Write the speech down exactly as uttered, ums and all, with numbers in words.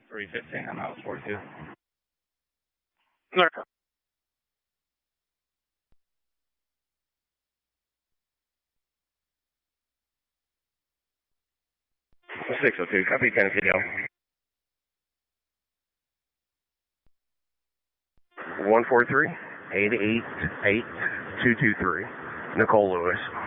three fifteen, I'm out forty-two. Okay. six oh two, copy Tennessee Dale. one four three, eight eight eight, two two three, Nicole Lewis.